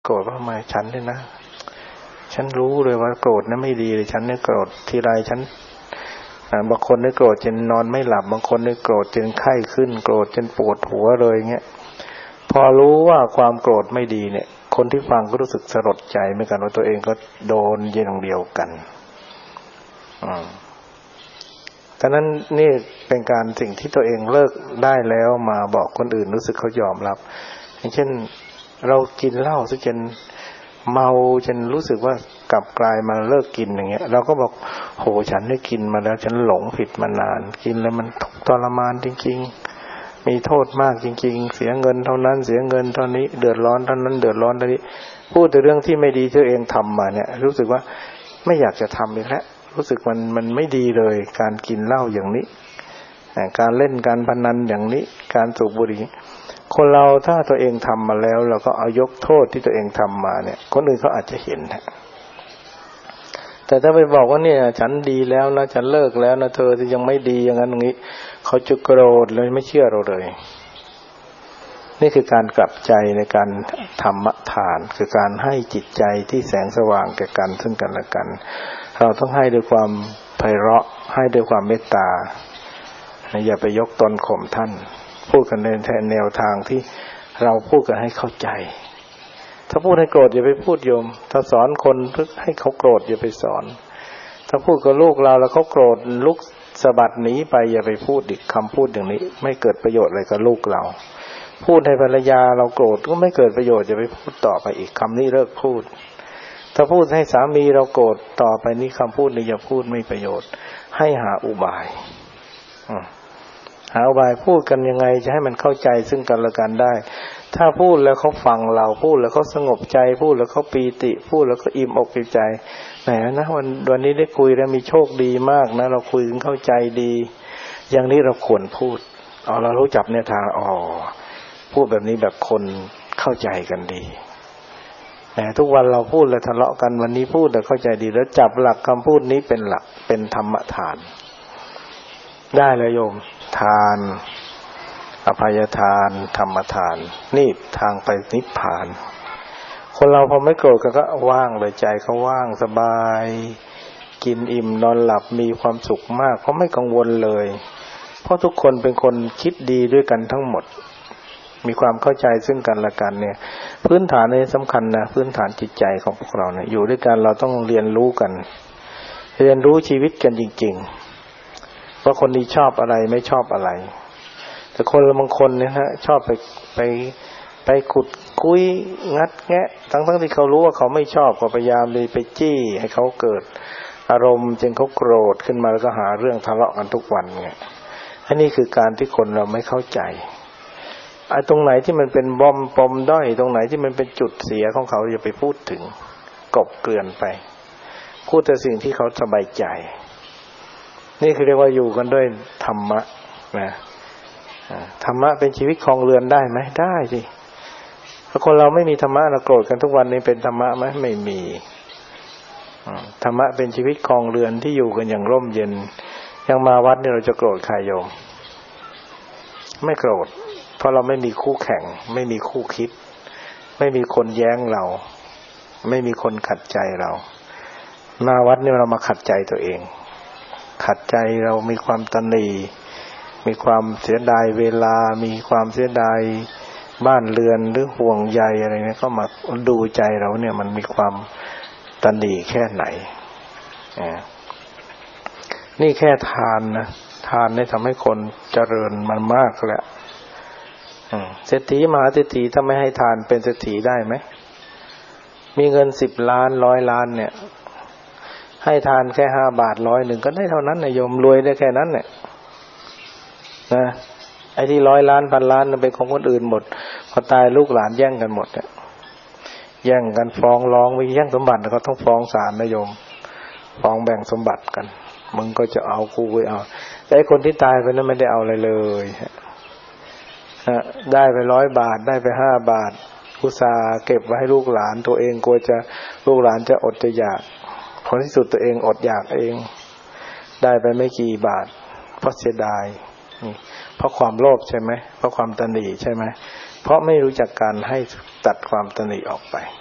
โกรธว่าทำไมฉันเนี่ยนะฉันรู้เลยว่าโกรธนะไม่ดีเลยฉันเนี่ยโกรธทีไรฉันบางคนเนี่ยโกรธจนนอนไม่หลับบางคนเนี่ยโกรธจนไข้ขึ้นโกรธจนปวดหัวเลยเงี้ยพอรู้ว่าความโกรธไม่ดีเนี่ยคนที่ฟังก็รู้สึกสลดใจเหมือนกันว่าตัวเองก็โดนอย่างเดียวกันฉะนั้นนี่เป็นการสิ่งที่ตัวเองเลิกได้แล้วมาบอกคนอื่นรู้สึกเขายอมรับอย่างเช่นเรากินเหล้าซะจนเมาจนรู้สึกว่ากลับกลายมาเลิกกินอย่างเงี้ยเราก็บอกโหฉันได้กินมาแล้วฉันหลงผิดมานานกินแล้วมันทุกข์ทรมานจริงๆมีโทษมากจริงๆเสียเงินเท่านั้นเสียเงินเท่านี้เดือดร้อนเท่านั้นเดือดร้อนเท่านี้พูดแต่เรื่องที่ไม่ดีที่ตัวเองทำมาเนี่ยรู้สึกว่าไม่อยากจะทำอีกแล้วรู้สึกมันไม่ดีเลยการกินเหล้าอย่างนี้การเล่นการพนันอย่างนี้การสูบบุหรี่คนเราถ้าตัวเองทำมาแล้วเราก็เอายกโทษที่ตัวเองทำมาเนี่ยคนอื่นเขาอาจจะเห็นนะแต่ถ้าไปบอกว่าเนี่ยฉันดีแล้วนะฉันเลิกแล้วนะเธอที่ยังไม่ดีอย่างนั้นอย่างนี้เขาจะโกรธเลยไม่เชื่อเราเลยนี่คือการกลับใจในการธรรมทานคือการให้จิตใจที่แสงสว่างแก่กันซึ่งกันและกันเราต้องให้ด้วยความไพเราะให้ด้วยความเมตตาอย่าไปยกตนข่มท่านพูดกันในแนวทางที่เราพูดกันให้เข้าใจถ้าพูดให้โกรธอย่าไปพูดโยมถ้าสอนคนเพื่อให้เขาโกรธอย่าไปสอนถ้าพูดกับลูกเราแล้วเขาโกรธลุกสะบัดหนีไปอย่าไปพูดอีกคำพูดอย่างนี้ไม่เกิดประโยชน์อะไรกับลูกเราพูดให้ภรรยาเราโกรธก็ไม่เกิดประโยชน์อย่าไปพูดต่อไปอีกคำนี้เลิกพูดถ้าพูดให้สามีเราโกรธต่อไปนี้คำพูดนี้อย่าพูดไม่ประโยชน์ให้หาอุบายหาอุบายพูดกันยังไงจะให้มันเข้าใจซึ่งกันและกันได้ถ้าพูดแล้วเขาฟังเราพูดแล้วเขาสงบใจพูดแล้วเขาปีติพูดแล้วก็อิ่มอกอิ่มใจแหมนะวันนี้ได้คุยแล้วมีโชคดีมากนะเราคุยกันเข้าใจดีอย่างนี้เราควรพูดเรารู้จักแนวทางพูดแบบนี้แบบคนเข้าใจกันดีแต่ทุกวันเราพูดแล้วทะเลาะกันวันนี้พูดแล้วเข้าใจดีแล้วจับหลักคำพูดนี้เป็นหลักเป็นธรรมทานได้เลยโยมทานอภัยทานธรรมทานนี่ทางไปนิพพานคนเราพอไม่โกรธก็ว่างเลยใจเขาว่างสบายกินอิ่มนอนหลับมีความสุขมากเพราะไม่กังวลเลยเพราะทุกคนเป็นคนคิดดีด้วยกันทั้งหมดมีความเข้าใจซึ่งกันและกันเนี่ยพื้นฐานนี้สำคัญนะพื้นฐานจิตใจของพวกเราเนี่ยอยู่ด้วยกันเราต้องเรียนรู้กันเรียนรู้ชีวิตกันจริงๆว่าคนนี้ชอบอะไรไม่ชอบอะไรแต่คนบางคนเนี่ยฮะชอบไปขุดคุยงัดแงะทั้งที่เขารู้ว่าเขาไม่ชอบก็พยายามเลยไปจี้ให้เขาเกิดอารมณ์จนเขาโกรธขึ้นมาแล้วก็หาเรื่องทะเลาะกันทุกวันเนี่ยอันนี้คือการที่คนเราไม่เข้าใจตรงไหนที่มันเป็นบอมปมด้อยตรงไหนที่มันเป็นจุดเสียของเขาอย่าไปพูดถึงกบเกลื่อนไปพูดแต่สิ่งที่เขาสบายใจนี่คือเรียกว่าอยู่กันด้วยธรรมะนะธรรมะเป็นชีวิตครองเรือนได้ไหมได้สิถ้าคนเราไม่มีธรรมะเราโกรธกันทุกวันนี้เป็นธรรมะไหมไม่มีธรรมะเป็นชีวิตครองเรือนที่อยู่กันอย่างร่มเย็นยังมาวัดนี่เราจะโกรธใครโยมไม่โกรธเพราะเราไม่มีคู่แข่งไม่มีคู่คิดไม่มีคนแย้งเราไม่มีคนขัดใจเรามาวัดนี่เรามาขัดใจตัวเองขัดใจเรามีความตณีมีความเสียดายเวลามีความเสียดายบ้านเรือนหรือห่วงใยอะไรเนี่ยก็มาดูใจเราเนี่ยมันมีความตณีแค่ไหนนี่แค่ทานนะทานเนี่ยทำให้คนเจริญมันมากแล้วเศรษฐีมหาเศรษฐีถ้าไม่ให้ทานเป็นเศรษฐีได้ไหมมีเงิน10 ล้าน100 ล้านเนี่ยให้ทานแค่5 บาท100ก็ได้เท่านั้นนะโยมรวยได้แค่นั้นเนี่ยนะไอ้ที่100 ล้าน1,000 ล้านเป็นของคนอื่นหมดพอตายลูกหลานแย่งกันหมดเนี่ยแย่งกันฟ้องร้องไปแย่งสมบัติก็ต้องฟ้องศาลนะโยมฟ้องแบ่งสมบัติกันมึงก็จะเอากูไปเอาแต่ไอ้คนที่ตายไปนั้นไม่ได้เอาอะไรเลยได้ไป100 บาทได้ไป5 บาทอุตส่าห์เก็บไว้ให้ลูกหลานตัวเองกลัวจะลูกหลานจะอดจะอยากผลที่สุดตัวเองอดอยากเองได้ไปไม่กี่บาทเพราะเสียดายเพราะความโลภใช่ไหมเพราะความตณีใช่ไหมเพราะไม่รู้จักการให้ตัดความตณีออกไป